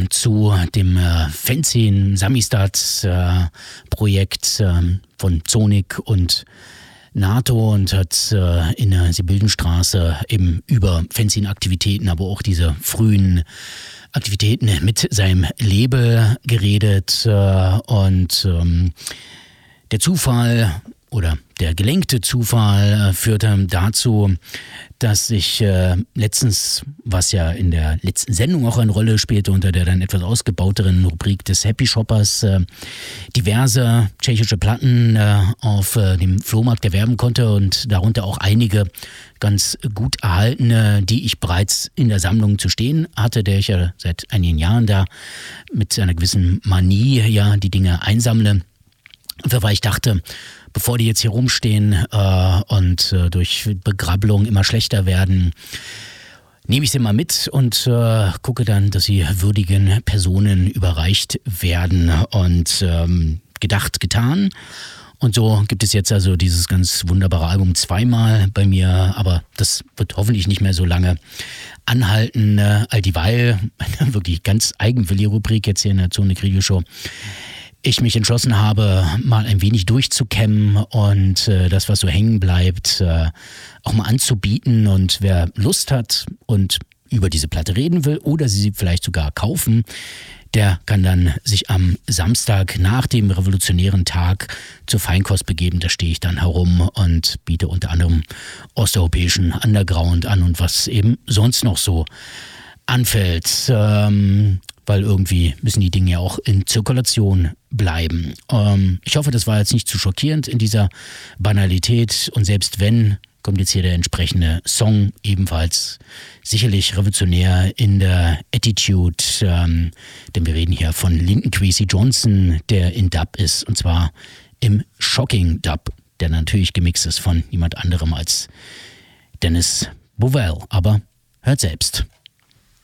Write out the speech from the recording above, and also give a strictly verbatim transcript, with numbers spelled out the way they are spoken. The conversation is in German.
ähm, zu dem äh, Fanzine Samizdat äh, Projekt äh, von Zonik und NATO und hat äh, in der Siebenbildenstraße eben über Fanzine-Aktivitäten, aber auch diese frühen Aktivitäten mit seinem Label geredet äh, und ähm, der Zufall oder der gelenkte Zufall äh, führte dazu, dass ich äh, letztens, was ja in der letzten Sendung auch eine Rolle spielte, unter der dann etwas ausgebauteren Rubrik des Happy Shoppers, äh, diverse tschechische Platten äh, auf äh, dem Flohmarkt erwerben konnte und darunter auch einige ganz gut erhaltene, die ich bereits in der Sammlung zu stehen hatte, der ich ja seit einigen Jahren da mit einer gewissen Manie ja die Dinge einsammle. Weil ich dachte, bevor die jetzt hier rumstehen äh, und äh, durch Begrabbelung immer schlechter werden, nehme ich sie mal mit und äh, gucke dann, dass sie würdigen Personen überreicht werden. Und ähm, gedacht, getan. Und so gibt es jetzt also dieses ganz wunderbare Album zweimal bei mir, aber das wird hoffentlich nicht mehr so lange anhalten, äh, all dieweil eine wirklich ganz eigenwillige Rubrik jetzt hier in der Zone Kriege Show. Ich mich entschlossen habe, mal ein wenig durchzukämmen und äh, das, was so hängen bleibt, äh, auch mal anzubieten. Und wer Lust hat und über diese Platte reden will oder sie vielleicht sogar kaufen, der kann dann sich am Samstag nach dem revolutionären Tag zur Feinkost begeben. Da stehe ich dann herum und biete unter anderem osteuropäischen Underground an und was eben sonst noch so anfällt. Ähm, weil irgendwie müssen die Dinge ja auch in Zirkulation bleiben. Ähm, ich hoffe, das war jetzt nicht zu schockierend in dieser Banalität. Und selbst wenn, kommt jetzt hier der entsprechende Song, ebenfalls sicherlich revolutionär in der Attitude. Ähm, denn wir reden hier von Linton Kwesi Johnson, der in Dub ist. Und zwar im Shocking Dub, der natürlich gemixt ist von niemand anderem als Dennis Bovell. Aber hört selbst.